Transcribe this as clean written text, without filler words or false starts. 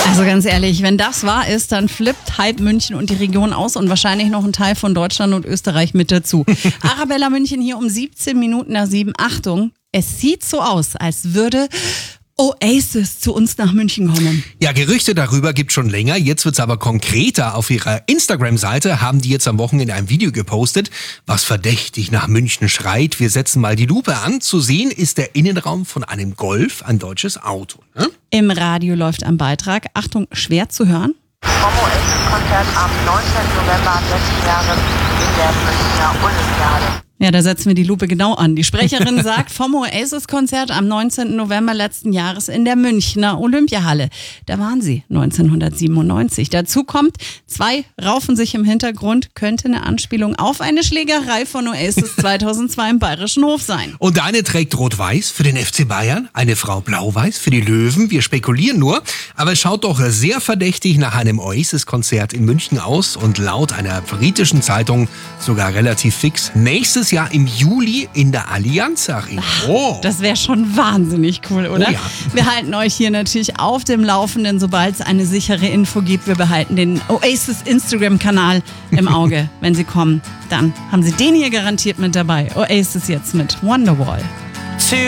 Also ganz ehrlich, wenn das wahr ist, dann flippt halb München und die Region aus und wahrscheinlich noch ein Teil von Deutschland und Österreich mit dazu. Arabella München hier um 17 Minuten nach 7. Achtung, es sieht so aus, als würde Oasis zu uns nach München kommen. Ja, Gerüchte darüber gibt schon länger. Jetzt wird's aber konkreter. Auf ihrer Instagram-Seite haben die jetzt am Wochenende ein Video gepostet, was verdächtig nach München schreit. Wir setzen mal die Lupe an. Zu sehen ist der Innenraum von einem Golf, ein deutsches Auto. Ne? Im Radio läuft ein Beitrag. Achtung, schwer zu hören. Vom Oasis-Konzert am 19. November letzten Jahres in der Münchner Olympiade. Ja, da setzen wir die Lupe genau an. Die Sprecherin sagt, vom Oasis-Konzert am 19. November letzten Jahres in der Münchner Olympiahalle. Da waren sie 1997. Dazu kommt, 2 raufen sich im Hintergrund, könnte eine Anspielung auf eine Schlägerei von Oasis 2002 im Bayerischen Hof sein. Und eine trägt rot-weiß für den FC Bayern, eine Frau blau-weiß für die Löwen. Wir spekulieren nur, aber es schaut doch sehr verdächtig nach einem Oasis-Konzert in München aus und laut einer britischen Zeitung sogar relativ fix nächstes Jahr im Juli in der Allianz Arena. Oh. Das wäre schon wahnsinnig cool, oder? Oh ja. Wir halten euch hier natürlich auf dem Laufenden, sobald es eine sichere Info gibt. Wir behalten den Oasis Instagram-Kanal im Auge. Wenn sie kommen, dann haben sie den hier garantiert mit dabei. Oasis jetzt mit Wonderwall.